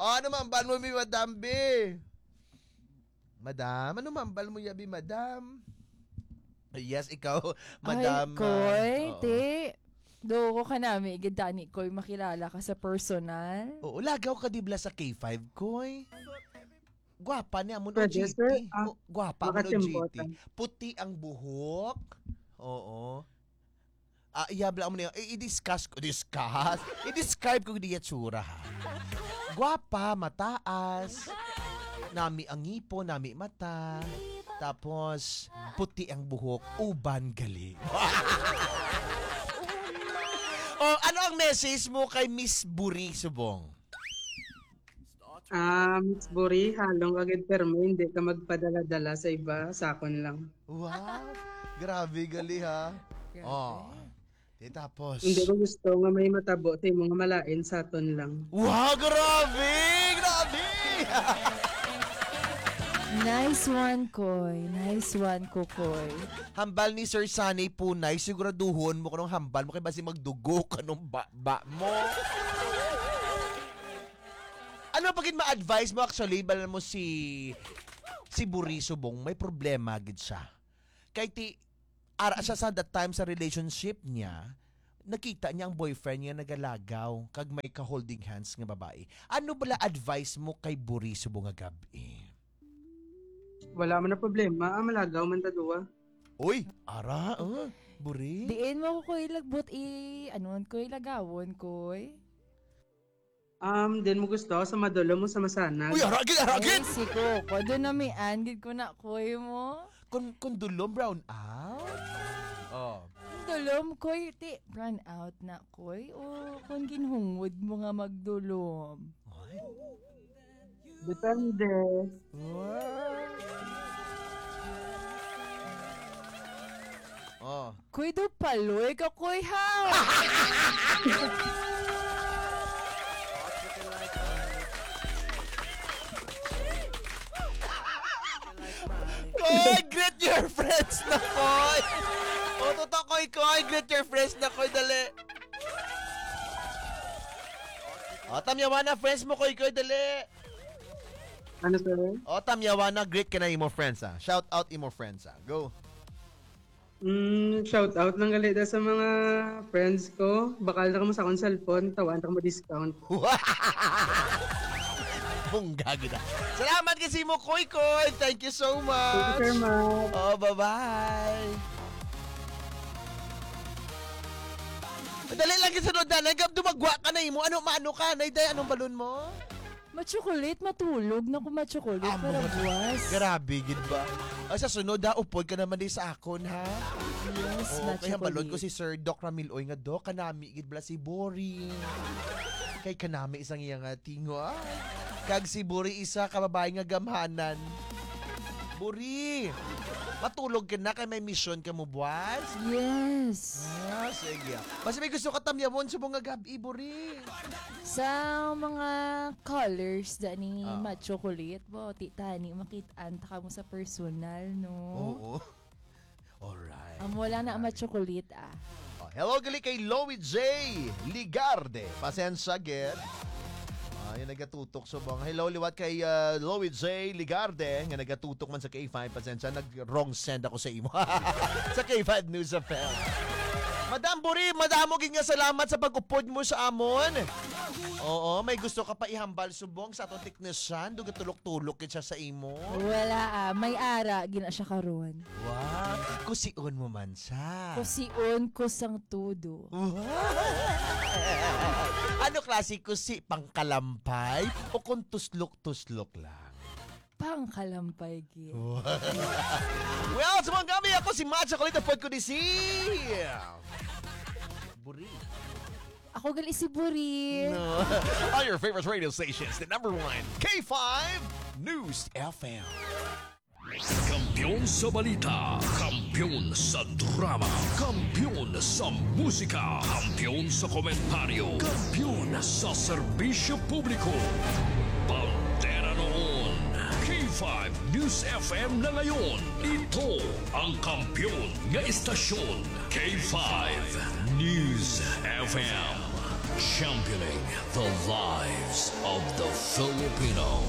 Ano mambal mo, mi madam, be? Madam, ano mambal mo, yabi, madam? Yes, ikaw, madam. Ay, Koy, Oo. ti. Do ko ka namin, igandani, Koy, makilala ka sa personal. Oo, lagaw ka dibla sa K5, Koy. Gwapa niya mo no Pwede, GT. sir. Gwapa mo no GT. Makasimbotan. Puti ang buhok. Oo. Iyabla mo niya. I-discuss ko. I-describe ko di yatsura, ha. Gwapa, mataas. Nami ang ngipo, nami mata. Tapos, puti ang buhok, uban gali. Ano ang message mo kay Miss Buri Subong? Miss Buri, halong agad permo, hindi ka magpadala-dala sa iba, sakon lang. Wow, grabe gali ha. Tapos, Hindi ko gusto nga may matabo sa imong malain, saton lang. wow, grabe! Grabe! Nice one, Koy. Nice one, Koy. Hambal ni Sir Sunny Punay, siguraduhon mo kanong hambal mo kay basi magdugo kanong ba mo. Ano pagin ma-advise mo actually, balan mo si Buri Subong, may problema gid siya. Kay ara siya sa that time sa relationship niya, nakita niya ang boyfriend niya nagalagaw kag may ka-holding hands nga babae. Ano bala advice mo kay Buri Subong nga gabi? Wala man na problema, malagaw man ta duwa. Uy, ara, Buri. Diin mo ko, Koy, lagbot anon, Koy, lagawon, Koy. Din mo gusto sa madulo mo sa masanag. Uy, haragin! Ay, si Coco, doon na may andid ko na, Koy mo. Kung dulom brown out? Oh. Dulom, Koy, brown out na, Koy. O, kung ginhungod mo nga magdulom. Ay. Depende. Oh. Koy, do paloy ka, Koy, ha? Koy, greet your friends na, Koy! Totoo, Koy, greet your friends na, Koy, dali. Tamyawan na, friends mo, Koy, dali. Ano sir? Tamyawan na, greet ka na imo friends, ha. Shout out imo friends, ha. Go. Shout out lang galita sa mga friends ko. Bakal na ka mo sa akong cellphone, tawan na ka mo discount. Bungga gina. Salamat kasi mo, Koy. Thank you so much. Thank you, sir, ma'am. Bye-bye. Dali lang sa nodan. Hanggang dumagwa ka na imo. Maano ka? Naiday, anong balon mo? Machokolate, matulog na ko machokolate para buwas. Grabe, gid ba? Sa sunod, upod ka naman din sa akon, ha? Yes, Kaya balon ko machokolate. si Sir Doc Ramiloy nga, Doc, kanami, gid bala si Bori. Kay kanami isang iyang tingo, Kag si Buri isa, kababae nga gamhanan. Buri, matulog ka na kay may mission ka mo, buwas? Yes. Sige. Basta may gusto ka tamyamon sa mga gabi, Buri. Sa mga colors da ni machokolate, bo, titani, makitaan ta ka mo sa personal, no? Oo. Alright. Wala na ang machokolate, Hello, gali kay Loie J. Ligarde. Pasensya, get. Yung nagatutok so bang. Hello, liwat kay Loie J. Ligarde. Nga nagatutok man sa K5. Pasensya, nag-wrong send ako sa imo. Sa K5 News of Hell. Madam Buri, madamo gid nga salamat sa pag-upod mo sa amon. Oo, may gusto ka pa ihambal subong sa atong teknisyan. Duga tulok-tulok kit siya sa imo. Wala, may ara, gina siya karon. Wow, kusion mo man siya. Kusion ko sang tudo. Ano klase kusi? Pangkalampay? O kung tuslok-tuslok lang? Pangkalampay, gid. Well, sa mga kami, ako si Matcha Kulit na ko ni si Buri. Ako gali si Buri. No. On your favorite radio stations, the number one, K5 News FM. Kampiyon sa balita, kampiyon sa drama, kampiyon sa musika, kampiyon sa komentaryo, kampiyon sa serbisyo publiko. Pantera noon, K5 News FM na ngayon. Ito ang kampiyon nga istasyon, K5 News FM. Championing the lives of the Filipino.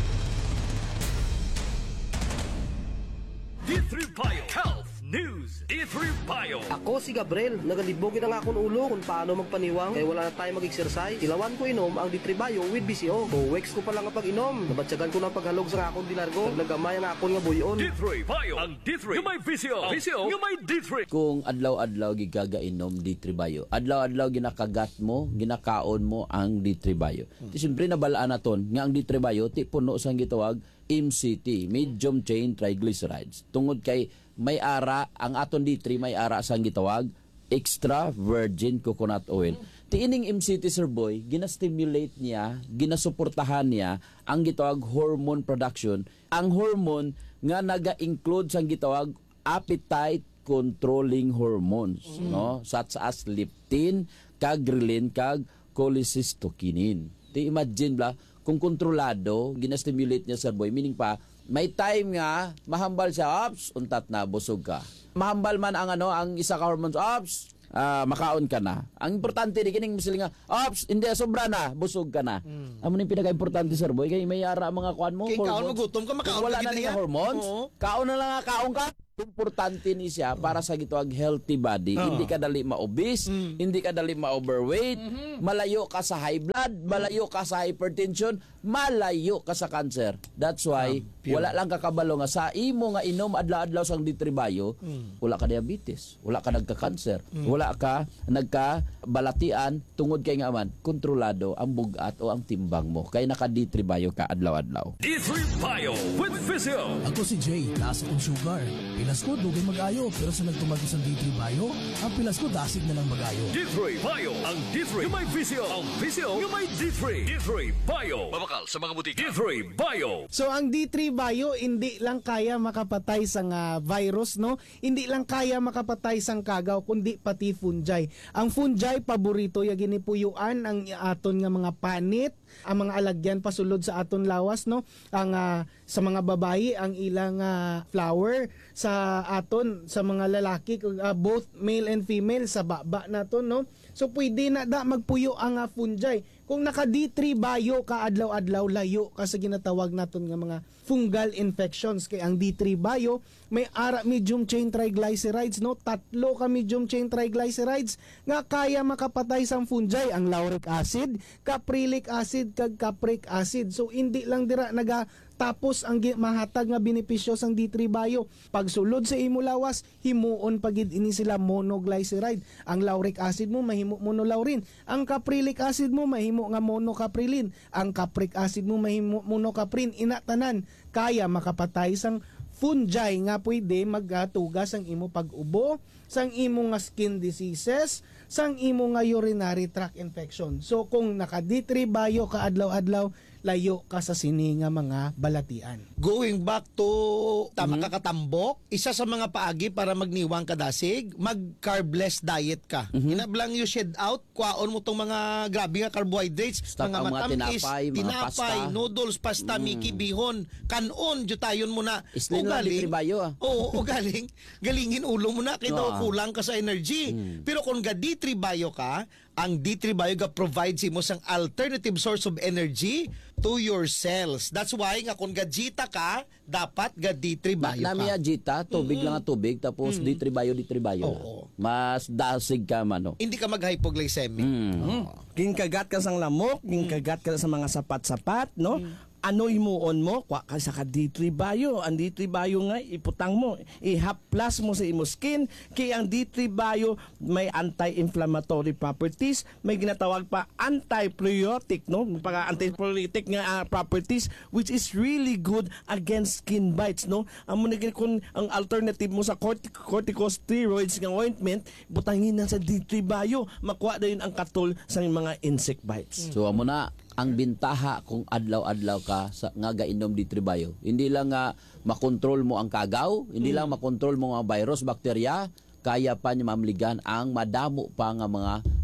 D3 Bio Health News. D3 Bio. Ako si Gabriel, nagalibogin ang akong ulo kung paano magpaniwang kaya wala na tayo mag-exercise. Ilawan ko inom ang D3 Bio with BCO. 2 weeks ko pa lang ang pag-inom. Nabatsagan ko ng paghalog sa akong dilargo. Naglagamay ang akong nga buyon. D3 Bio. Ang D3 yung may VCO. VCO yung may D3. Kung adlaw-adlaw gigagainom D3 Bio, adlaw-adlaw ginakagat mo, ginakaon mo ang D3 Bio. Ti siyempre nabalaan naton nga ang D3 Bio ti puno sang gitawag MCT, medium chain triglycerides. Tungod kay may ara ang aton D3 may ara sang gitawag extra virgin coconut oil. Ti ining MCT, Sir Boy, ginastimulate niya, ginasuportahan niya ang gitawag hormone production. Ang hormone nga naga-include sang gitawag appetite controlling hormones, no? Such as leptin, kag ghrelin, kag cholecystokinin. Ti imagine bla kung kontrolado, ginastimulate niya, Sir Boy, meaning pa may time nga mahambal siya, ops, untat na busog ka. Mahambal man ang ang isa ka hormones, ops, makaon ka na. Ang importante di kining sila nga, ops, hindi sobra na, busog ka na. Amo ni pinaka-importante, Sir Boy, kay may ara mga kuan mo, Kay kaon hormones. magutom ka, makaon Kung wala ka na gid nga niya. hormones, Oo. kaon na lang nga, kaon ka. Importante ni siya para sa gitawag healthy body. Hindi ka dali ma-obese, hindi ka dali ma-overweight, malayo ka sa high blood, malayo ka sa hypertension, malayo ka sa cancer. That's why wala lang kakabalo nga sa imo nga inom adlaw-adlaw sang D3 Bio, wala ka diabetes, wala ka nagka-cancer, wala ka nagka-balatian tungod kay nga man kontrolado ang bugat o ang timbang mo. Kay naka D3 Bio ka adlaw-adlaw. D3 Bio with VCO. Ako si Jay, taas akong sugar. Pilas ko, dugay mag-ayo. Pero sa nagtumagi sa D3 Bio, ang pilas ko, dasig na lang mag-ayo. D3 Bio. Ang D3 yung may VCO. Ang VCO yung may D3. D3 Bio. Mabakal sa mga butika. D3 Bio. So ang D3 Bio hindi lang kaya makapatay sang virus, no? Hindi lang kaya makapatay sang kagaw kundi pati fungi. Ang fungi paborito ya ginipuyuan ang aton nga mga panit, ang mga alagyan pasulod sa aton lawas, no? Ang sa mga babayi ang ilang flower, sa aton sa mga lalaki both male and female sa baba naton, no? So pwede na da magpuyo ang fungi. Kung naka D3 Bio ka adlaw-adlaw, layo ka sa ginatawag naton nga mga fungal infections. Kay ang D3 Bio may ara medium chain triglycerides, no? 3 ka medium chain triglycerides nga kaya makapatay sang fungi, ang lauric acid, caprylic acid, kag capric acid. So hindi lang dira tapos ang mahatag nga benepisyo sang D3 Bio. Pagsulod sa imo lawas, himuon pagid ini sila monoglyceride. Ang lauric acid mo mahimo monolaurin. Ang caprylic acid mo mahimo nga monocaprilin. Ang capric acid mo mahimo monocaprin. Inatanan kaya makapatay sang fungi nga pwede magtugas ang imo pag-ubo, sang imo nga skin diseases, sang imo nga urinary tract infection. So kung naka D3 Bio ka adlaw-adlaw, layo ka sa sini nga mga balatian. Going back to tama ka katambok, isa sa mga paagi para magniwang ka dasig, mag-carbless diet ka. Inablang you shed out, kwaon mo tong mga grabe nga carbohydrates, Stock mga ang mga matamis, tinapay, mga pasta. noodles, pasta, miki, bihon, kanon, jutayon mo na. Islin lang D3 Bio. Oo, o galingin ulo mo na, kaya daw kulang ka sa energy. Pero kung ga D3 Bio ka, ang D3 Bio ga provides mo sang alternative source of energy to your cells. That's why nga kung gajita ka, dapat ga D3 Bio ka. Nami Jita, tubig lang ang tubig, tapos D3 Bio. Oo. Mas dasig ka man, no? Hindi ka mag-hypoglycemic. Ginkagat ka sang lamok, ginkagat ka sa mga sapat-sapat, no? Ano imuon mo? Kwa ka sa D3 Bio. Ang D3 Bio nga, iputang mo. I-haplas mo sa imo skin. Kaya ang D3 Bio may anti-inflammatory properties. May ginatawag pa anti-priotic, no? Anti-priotic nga properties which is really good against skin bites, no? Ang kung ang alternative mo sa corticosteroids nga ointment, butangin na sa D3 Bio. Makuha na yun ang katol sa mga insect bites. So amo na ang bintaha kung adlaw-adlaw ka sa nga gainom D3 Bio. Hindi lang nga makontrol mo ang kagaw, hindi lang makontrol mo ang virus, bakterya, kaya pa niya mamligan ang madamo pa nga mga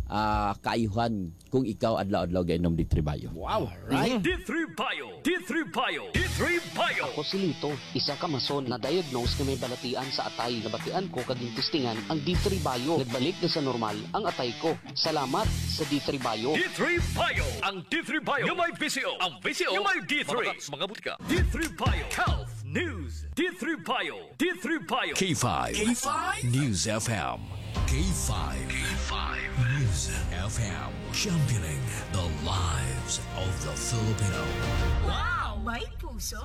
kaayuhan kung ikaw adlaw-adlaw gainom di Tribayo. Wow, right? D3 Bio. D3 Bio. D3 Bio. Ako si Lito, isa ka mason na diagnose na may balatian sa atay. Nabatian ko kaging testingan ang D3 Bio. Nagbalik na sa normal ang atay ko. Salamat sa D3 Bio. D3 Bio. Ang D3 Bio yung may VCO. Ang VCO yung may D3. Mga butika. D3 Bio. Health News. D3 Bio. D3 Bio. K5. K5 News FM. K5. K5 News FM. Championing the lives of the Filipino. Wow! May puso!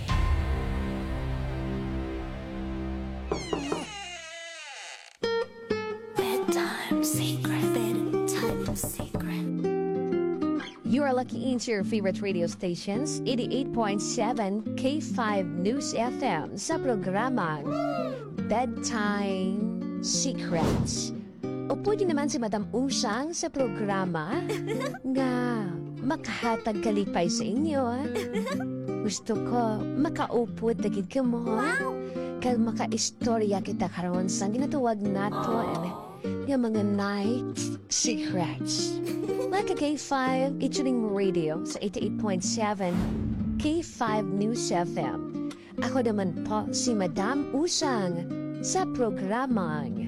Bedtime secret. Bedtime secret. You are lucky into your favorite radio stations, 88.7 K5 News FM sa programang Bedtime Secrets. O pwede naman si Madam Usang sa programa nga makahatag kalipay sa inyo. Gusto ko makaupod dagid ka mo. Kag makaistorya kita karon sa ginatuwag naton nga mga night secrets. Mga K5 Ichuling Radio sa 88.7 K5 News FM. Ako naman po si Madam Usang sa programang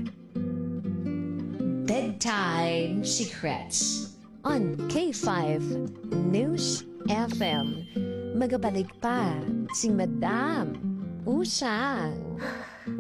Bedtime Secrets on K5 News FM. Magabalik pa si Madam Usang.